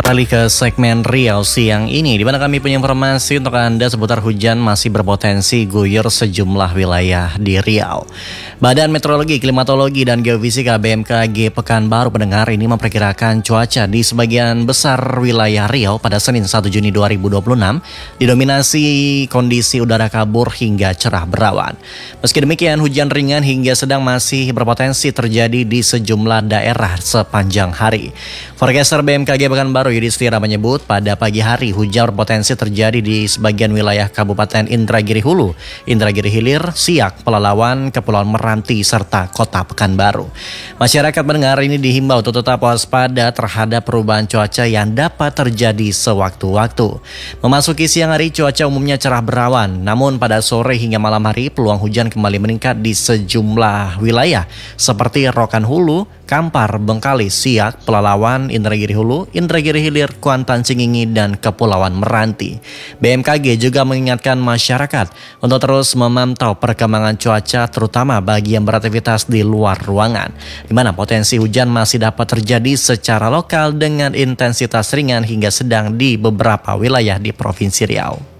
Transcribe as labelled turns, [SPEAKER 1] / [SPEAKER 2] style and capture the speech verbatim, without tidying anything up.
[SPEAKER 1] Beralih ke segmen Riau siang ini, di mana kami punya informasi untuk Anda seputar hujan masih berpotensi guyur sejumlah wilayah di Riau. Badan Meteorologi, Klimatologi, dan Geofisika B M K G Pekanbaru pendengar ini memperkirakan cuaca di sebagian besar wilayah Riau pada Senin satu Juni dua ribu dua puluh enam didominasi kondisi udara kabur hingga cerah berawan. Meski demikian, hujan ringan hingga sedang masih berpotensi terjadi di sejumlah daerah sepanjang hari. Forecaster B M K G Pekanbaru Yudhistira menyebut pada pagi hari hujan berpotensi terjadi di sebagian wilayah Kabupaten Indragiri Hulu, Indragiri Hilir, Siak, Pelalawan, Kepulauan Meranti, serta Kota Pekanbaru. Masyarakat mendengar ini dihimbau untuk tetap waspada terhadap perubahan cuaca yang dapat terjadi sewaktu-waktu. Memasuki siang hari cuaca umumnya cerah berawan, namun pada sore hingga malam hari peluang hujan kembali meningkat di sejumlah wilayah seperti Rokan Hulu, Kampar, Bengkalis, Siak, Pelalawan, Indragiri Hulu, Indragiri Hilir, Kuantan, Singingi, dan Kepulauan Meranti. B M K G juga mengingatkan masyarakat untuk terus memantau perkembangan cuaca terutama bagi yang beraktivitas di luar ruangan, di mana potensi hujan masih dapat terjadi secara lokal dengan intensitas ringan hingga sedang di beberapa wilayah di Provinsi Riau.